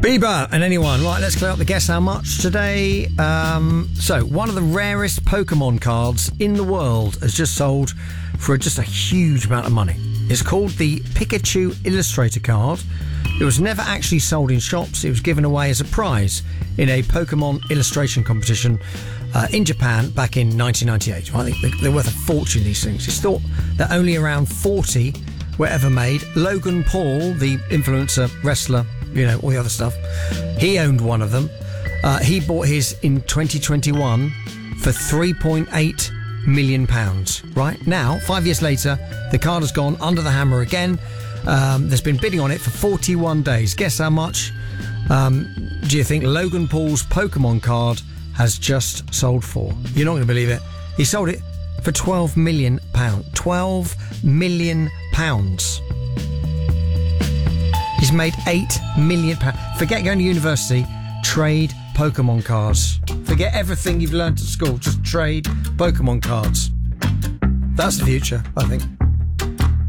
Bieber and anyone. Right, let's clear up the guess how much today. So, one of the rarest Pokemon cards in the world has just sold for just a huge amount of money. It's called the Pikachu Illustrator card. It was never actually sold in shops. It was given away as a prize in a Pokemon illustration competition in Japan back in 1998. I think they're worth a fortune, these things. It's thought that only around 40 were ever made. Logan Paul, the influencer, wrestler, you know, all the other stuff, he owned one of them. He bought his in 2021 for £3.8 million. Right now, 5 years later, the card has gone under the hammer again. There's been bidding on it for 41 days. Guess how much do you think Logan Paul's Pokemon card has just sold for? You're not going to believe it. He sold it for £12 million. £12 million. He's made £8 million. Forget going to university, trade Pokemon cards. Forget everything you've learned at school, just trade Pokemon cards. That's the future, I think.